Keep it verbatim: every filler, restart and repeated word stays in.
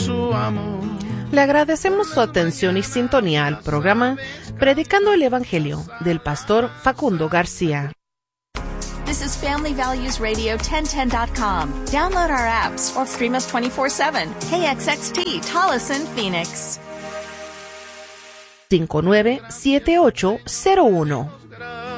su amor. Le agradecemos su atención y sintonía al programa Predicando el Evangelio del pastor Facundo García. This is Family Values Radio ten ten dot com. Download our apps or stream us twenty-four seven. K X X T, Tolleson, Phoenix. cinco nueve siete ocho cero uno